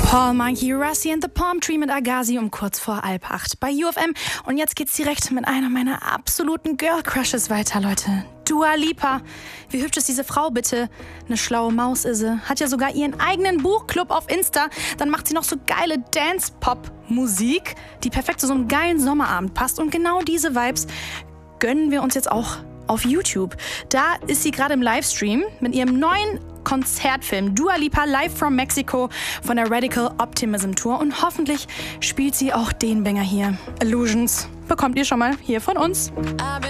Paul Monkey, Russie and the Palm Tree mit Agassi um kurz vor 7:30 bei UFM. Und jetzt geht's direkt mit einer meiner absoluten Girl Crushes weiter, Leute. Dua Lipa. Wie hübsch ist diese Frau bitte? Eine schlaue Maus ist sie. Hat ja sogar ihren eigenen Buchclub auf Insta. Dann macht sie noch so geile Dance-Pop-Musik, die perfekt zu so einem geilen Sommerabend passt. Und genau diese Vibes gönnen wir uns jetzt auch auf YouTube. Da ist sie gerade im Livestream mit ihrem neuen Konzertfilm Dua Lipa Live from Mexico von der Radical Optimism Tour. Und hoffentlich spielt sie auch den Banger hier. Illusions bekommt ihr schon mal hier von uns.